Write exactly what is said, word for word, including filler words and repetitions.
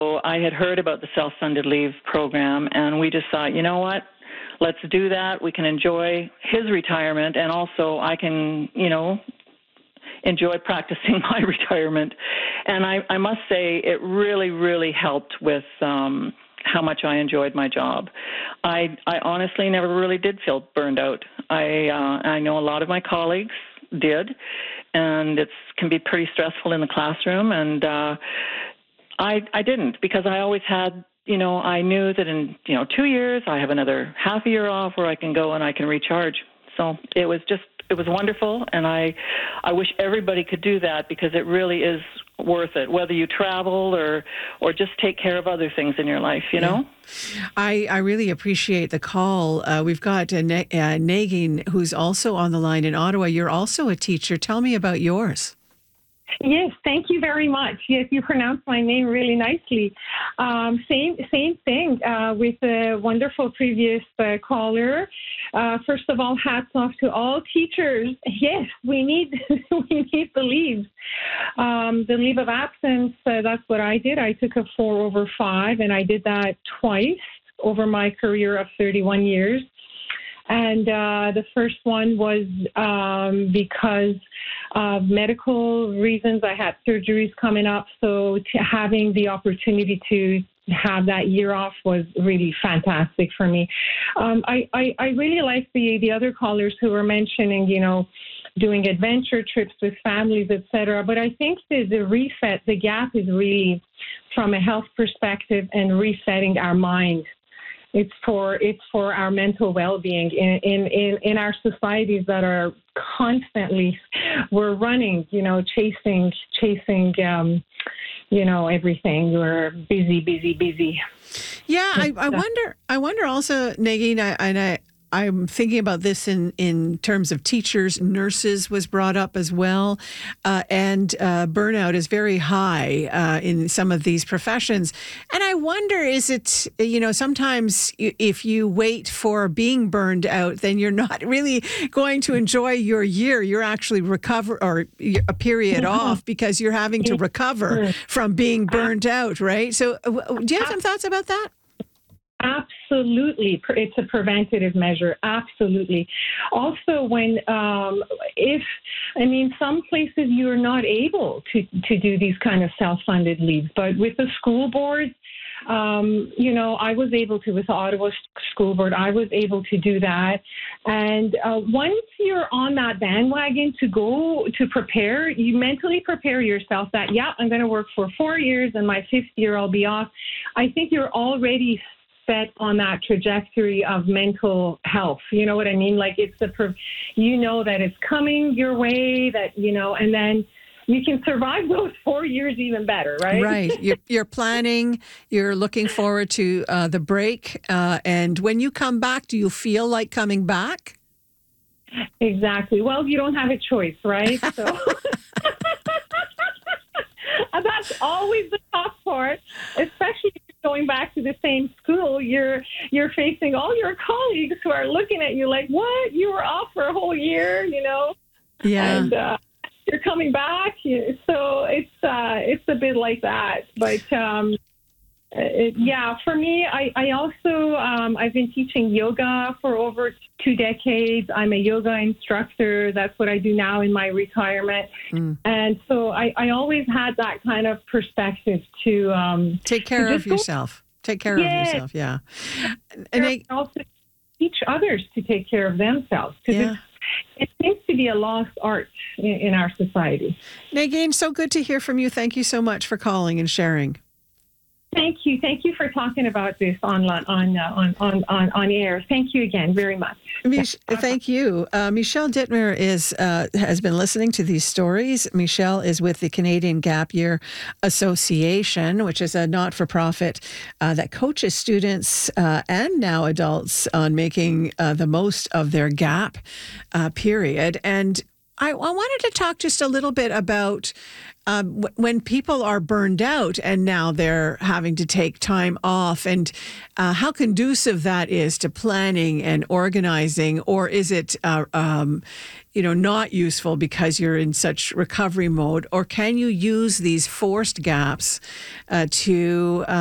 I had heard about the self-funded leave program, and we just thought, you know what? Let's do that. We can enjoy his retirement, and also I can, you know, enjoy practicing my retirement. And I, I must say it really, really helped with um, how much I enjoyed my job. I, I honestly never really did feel burned out. I, uh, I know a lot of my colleagues did, and it can be pretty stressful in the classroom, and uh, I, I didn't, because I always had, you know, I knew that in, you know, two years I have another half a year off where I can go and I can recharge. So it was just, it was wonderful, and I, I wish everybody could do that, because it really is worth it, whether you travel or, or just take care of other things in your life, you know? Yeah. I, I really appreciate the call. Uh, we've got uh, uh, Nagin, who's also on the line in Ottawa. You're also a teacher. Tell me about yours. Yes, thank you very much. Yes, you pronounced my name really nicely. Um, same same thing uh, with the wonderful previous uh, caller. Uh, first of all, hats off to all teachers. Yes, we need we need the leaves. Um, the leave of absence, uh, that's what I did. I took a four over five, and I did that twice over my career of thirty-one years. And uh, the first one was um, because of medical reasons. I had surgeries coming up, so to having the opportunity to have that year off was really fantastic for me. Um, I, I, I really like the, the other callers who were mentioning, you know, doing adventure trips with families, et cetera. But I think the, the reset, the gap is really from a health perspective and resetting our mind. It's for it's for our mental well-being in, in, in, in our societies that are constantly, we're running, you know, chasing, chasing, um, you know, everything. We're busy, busy, busy. Yeah, I, I wonder. I wonder also, Nagin, I, and I. I'm thinking about this in, in terms of teachers, nurses was brought up as well, uh, and uh, burnout is very high uh, in some of these professions. And I wonder, is it, you know, sometimes if you wait for being burned out, then you're not really going to enjoy your year. You're actually recover or a period off because you're having to recover from being burned out, right? So do you have some thoughts about that? Absolutely. It's a preventative measure. Absolutely. Also, when, um, if, I mean, some places you're not able to, to do these kind of self-funded leaves, but with the school board, um, you know, I was able to, with the Ottawa School Board, I was able to do that. And uh, once you're on that bandwagon to go to prepare, you mentally prepare yourself that, yeah, I'm going to work for four years and my fifth year I'll be off. I think you're already set on that trajectory of mental health. You know what I mean? Like it's the, you know that it's coming your way, that, you know, and then you can survive those four years even better, right? Right. You're, you're planning, you're looking forward to uh, the break. Uh, and when you come back, do you feel like coming back? Exactly. Well, you don't have a choice, right? So that's always the tough part, especially going back to the same school. You're you're facing all your colleagues who are looking at you like, what? You were off for a whole year, you know? Yeah. And uh, you're coming back. So it's uh, it's a bit like that. But um, it, yeah, for me, I, I also, um, I've been teaching yoga for over two decades. I'm a yoga instructor. That's what I do now in my retirement. Mm. And so I, I always had that kind of perspective to um, take care of yourself. Go, take care yes. of yourself. Yeah. And I also teach others to take care of themselves. Yeah. It seems to be a lost art in, in our society. Nagin, so good to hear from you. Thank you so much for calling and sharing. Thank you. Thank you for talking about this on on uh, on, on on on air. Thank you again very much. Mich- thank you. Uh, Michelle Dittmer is uh, has been listening to these stories. Michelle is with the Canadian Gap Year Association, which is a not-for-profit uh, that coaches students uh, and now adults on making uh, the most of their gap uh, period. And I, I wanted to talk just a little bit about um, w- when people are burned out and now they're having to take time off, and uh, how conducive that is to planning and organizing, or is it, uh, um, you know, not useful because you're in such recovery mode, or can you use these forced gaps uh, to